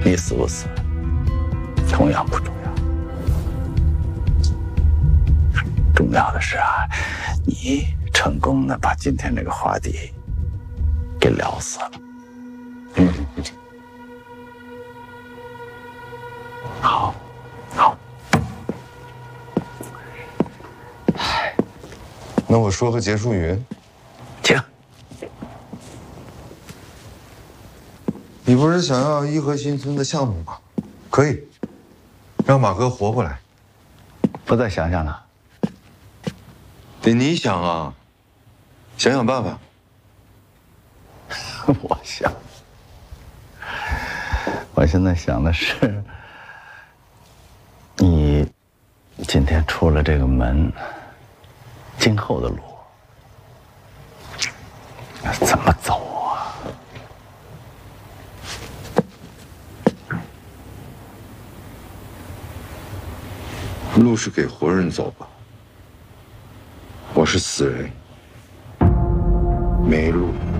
你死不死，同样不重要。重要的是啊，你成功的把今天这个华帝给聊死了。好，好。 那我说个结束语。 请。 你不是想要颐和新村的项目吗？可以，让马哥活过来。 不再想想了。 得你想啊，想想办法。 我现在想的是，你今天出了这个门，今后的路怎么走啊？ 路是给活人走吧，我是死人，没路。